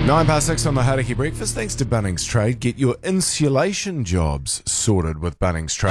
6 on the Hauraki Breakfast. Thanks to Bunnings Trade. Get your insulation jobs sorted with Bunnings Trade.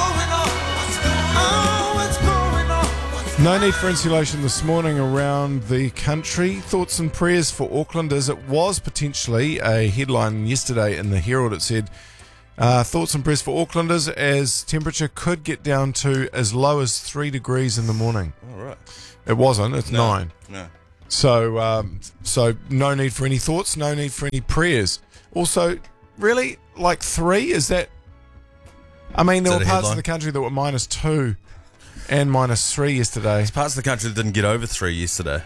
No need for insulation this morning around the country. Thoughts and prayers for Auckland, as it was potentially a headline yesterday in the Herald. It said, thoughts and prayers for Aucklanders as temperature could get down to as low as 3 degrees in the morning. All right. It wasn't. It's 9. No. So no need for any thoughts, no need for any prayers. Also, really, like 3, is that... I mean, there Is were that a parts of headline? the country that were -2 and -3 yesterday. There's parts of the country that didn't get over 3 yesterday.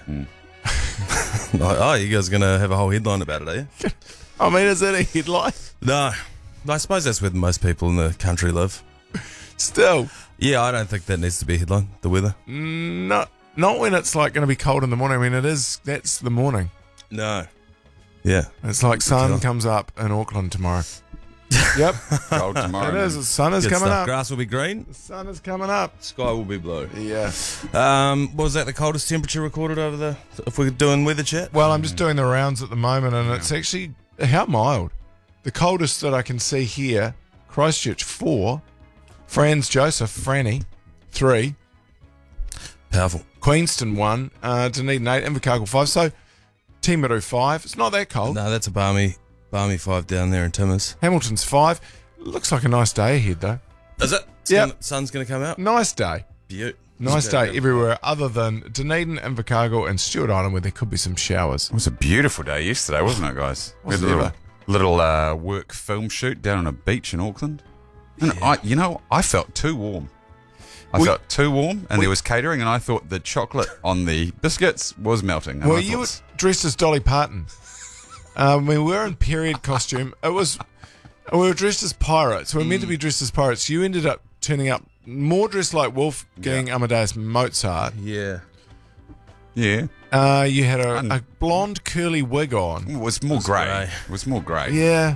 You guys are going to have a whole headline about it, are you? I mean, is that a headline? No. I suppose that's where most people in the country live. Still. Yeah, I don't think that needs to be a headline, the weather. Not when it's like going to be cold in the morning. I mean, that's the morning. No. Yeah. It's like sun comes up in Auckland tomorrow. Yep. Cold tomorrow. It is. The sun is Good coming stuff. up. Grass will be green. The sun is coming up. Sky will be blue. Yeah. What was that, the coldest temperature recorded over if we're doing weather chat? Well, I'm just doing the rounds at the moment, and it's actually, how mild? The coldest that I can see here, Christchurch 4, Franz Joseph, Franny 3, Powerful. Queenston 1, Dunedin 8, Invercargill 5, so Timaru 5. It's not that cold. No, that's a balmy 5 down there in Timmers. Hamilton's 5. Looks like a nice day ahead, though. Is it? Yep. Sun's going to come out? Nice day. Beaut. Nice day everywhere other than Dunedin, Invercargill and Stewart Island, where there could be some showers. It was a beautiful day yesterday, wasn't it, guys? We had Was a it little work film shoot down on a beach in Auckland. And I felt too warm. I felt too warm, and there was catering, and I thought the chocolate on the biscuits was melting. And Well, I you were thought, dressed as Dolly Parton. We were in period costume. We were dressed as pirates. We were meant to be dressed as pirates. You ended up turning up more dressed like Wolfgang Amadeus Mozart. Yeah. yeah, You had a blonde curly wig on. it was more grey. grey. It was more grey. Yeah.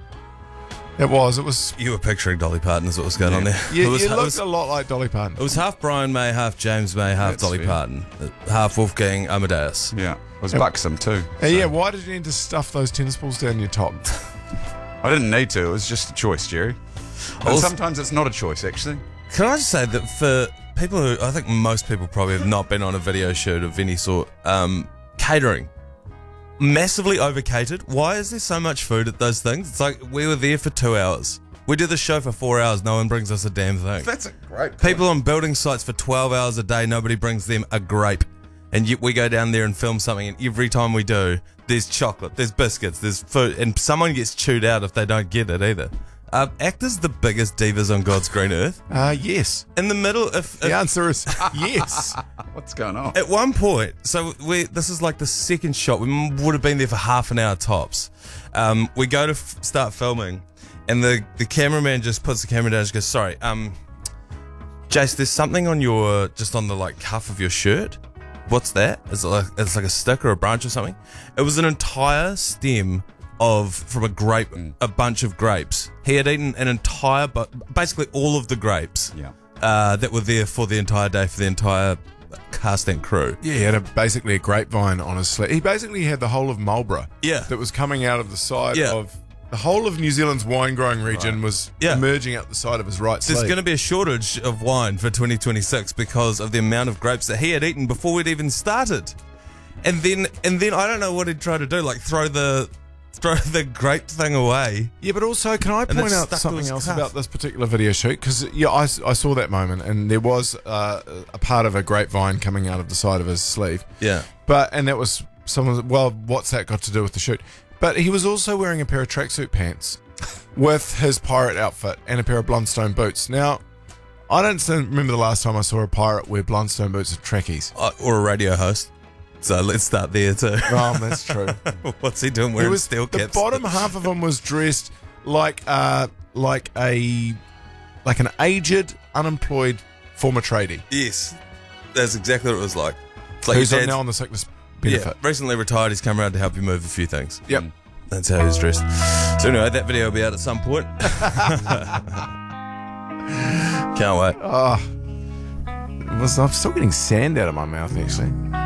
It was. You were picturing Dolly Parton is what was going on there. You it looked was a lot like Dolly Parton. It was half Brian May, half James May, half That's Dolly fair. Parton, half Wolfgang Amadeus. Yeah, it was buxom too. Yeah, why did you need to stuff those tennis balls down your top? I didn't need to. It was just a choice, Jerry. And Also- sometimes it's not a choice, actually. Can I just say that for people who, I think most people probably have not been on a video shoot of any sort, catering, massively overcatered. Why is there so much food at those things? It's like we were there for 2 hours. We do the show for 4 hours. No one brings us a damn thing. That's a great People on building sites for 12 hours a day, nobody brings them a grape. And yet we go down there and film something, and every time we do, there's chocolate, there's biscuits, there's food, and someone gets chewed out if they don't get it either. Actors the biggest divas on God's green earth. Yes. In the middle, if The answer is yes. What's going on? at one point, so this is like the second shot. We would have been there for half an hour tops. We go to start filming, and the cameraman just puts the camera down and just goes, sorry, Jace, there's something on on the like cuff of your shirt. What's that? It's like a stick or a branch or something. It was an entire stem from a grape, a bunch of grapes. He had eaten an entire, basically all of the grapes Yeah. that were there for the entire day for the entire cast and crew. Yeah, he had basically a grapevine on his sleeve. He basically had the whole of Marlborough Yeah. that was coming out of the side Yeah. of... The whole of New Zealand's wine-growing region was Yeah. emerging out the side of his right There's sleeve. going to be a shortage of wine for 2026 because of the amount of grapes that he had eaten before we'd even started. And then I don't know what he'd try to do, like throw the grape thing away. Yeah, but also, can I it point out stuck to something his else cuff. about this particular video shoot? Because, I saw that moment, and there was a part of a grapevine coming out of the side of his sleeve. Yeah. And that was someone. Well, what's that got to do with the shoot? But he was also wearing a pair of tracksuit pants with his pirate outfit and a pair of Blundstone boots. Now, I don't remember the last time I saw a pirate wear Blundstone boots and trackies. Or a radio host. So let's start there too. Oh, that's true. What's he doing He wearing was, steel the caps? bottom half of him was dressed like an aged, unemployed former tradie Yes. That's exactly what it was like. It's like who's your dad's- now on the sickness benefit. recently retired. He's come around to help you move a few things. Yep. That's how he's dressed. So anyway, that video will be out at some point. Can't wait. I'm still getting sand out of my mouth, actually.